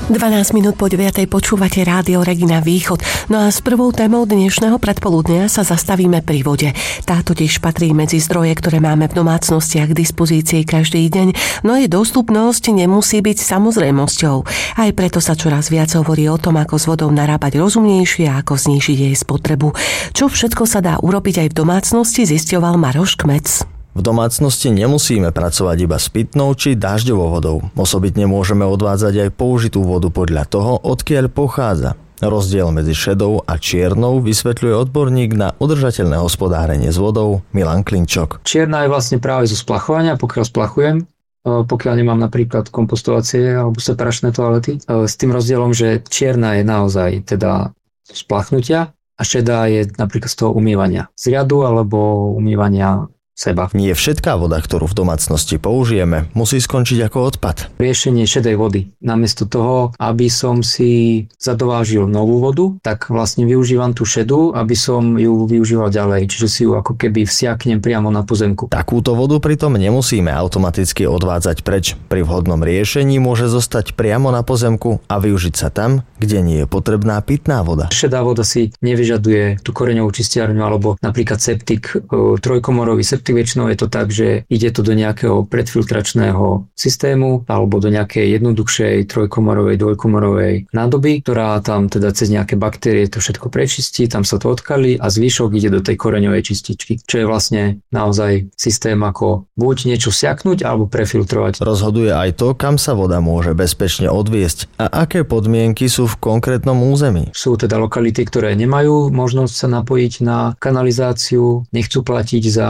12 minút po 9. počúvate Rádio Regina Východ. No a s prvou témou dnešného predpoludnia sa zastavíme pri vode. Tá totiž patrí medzi zdroje, ktoré máme v domácnostiach k dispozícii každý deň, no jej dostupnosť nemusí byť samozrejmosťou. Aj preto sa čoraz viac hovorí o tom, ako s vodou narábať rozumnejšie a ako znížiť jej spotrebu. Čo všetko sa dá urobiť aj v domácnosti, zisťoval Maroš Kmec. V domácnosti nemusíme pracovať iba s pitnou či dažďovou vodou. Osobitne môžeme odvádzať aj použitú vodu podľa toho, odkiaľ pochádza. Rozdiel medzi šedou a čiernou vysvetľuje odborník na udržateľné hospodárenie s vodou Milan Klinčok. Čierna je vlastne práve zo splachovania, pokiaľ splachujem, pokiaľ nemám napríklad kompostovacie alebo separačné toalety. S tým rozdielom, že čierna je naozaj teda splachnutia a šedá je napríklad z toho umývania z riadu alebo umývania seba. Nie všetká voda, ktorú v domácnosti použijeme, musí skončiť ako odpad. Riešenie šedej vody. Namiesto toho, aby som si zadovážil novú vodu, tak vlastne využívam tú šedú, aby som ju využíval ďalej. Čiže si ju ako keby vsiaknem priamo na pozemku. Takúto vodu pritom nemusíme automaticky odvádzať preč. Pri vhodnom riešení môže zostať priamo na pozemku a využiť sa tam, kde nie je potrebná pitná voda. Šedá voda si nevyžaduje tú koreňovú čistiarňu alebo napríklad septik, trojkomorový septik. Väčšinou je to tak, že ide to do nejakého predfiltračného systému alebo do nejakej jednoduchšej trojkomorovej, dvojkomorovej nádoby, ktorá tam teda cez nejaké baktérie to všetko prečistí, tam sa to odkalí a zvyšok ide do tej koreňovej čističky, čo je vlastne naozaj systém ako buď niečo siaknúť alebo prefiltrovať. Rozhoduje aj to, kam sa voda môže bezpečne odviesť a aké podmienky sú v konkrétnom území. Sú teda lokality, ktoré nemajú možnosť sa napojiť na kanalizáciu, nechcú platiť za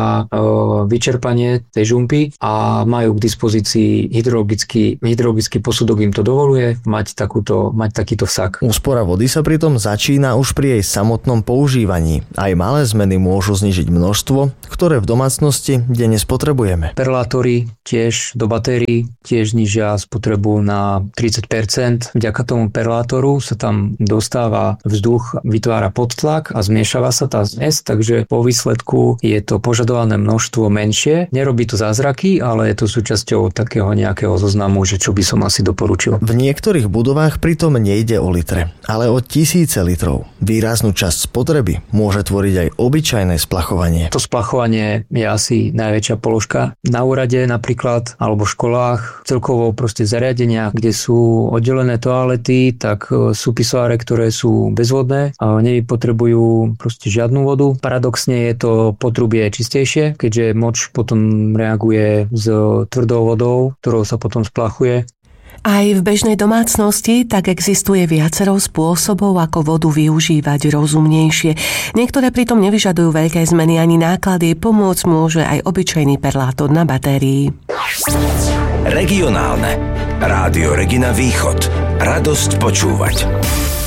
vyčerpanie tej žumpy a majú k dispozícii hydrologický posudok im to dovoluje mať takýto vsak. Úspora vody sa pritom začína už pri jej samotnom používaní. Aj malé zmeny môžu znižiť množstvo, ktoré v domácnosti denne spotrebujeme. Perlátory tiež do batérií tiež znižia spotrebu na 30%. Vďaka tomu perlátoru sa tam dostáva vzduch, vytvára podtlak a zmiešava sa tá zmes, takže po výsledku je to požadované množstvo menšie. Nerobí to zázraky, ale je to súčasťou takého nejakého zoznamu, že čo by som asi doporučil. V niektorých budovách pritom nejde o litre, ale o tisíce litrov. Výraznú časť spotreby môže tvoriť aj obyčajné splachovanie. To splachovanie je asi najväčšia položka. Na úrade napríklad, alebo v školách, celkovo proste zariadenia, kde sú oddelené toalety, tak sú pisoáre, ktoré sú bezvodné a nevypotrebujú proste žiadnu vodu. Paradoxne je to potrubie čistejšie, keďže moč potom reaguje s tvrdou vodou, ktorou sa potom splachuje. Aj v bežnej domácnosti tak existuje viacero spôsobov, ako vodu využívať rozumnejšie. Niektoré pritom nevyžadujú veľké zmeny ani náklady, pomôcť môže aj obyčajný perlátor na batérii. Regionálne. Rádio Regina Východ. Radosť počúvať.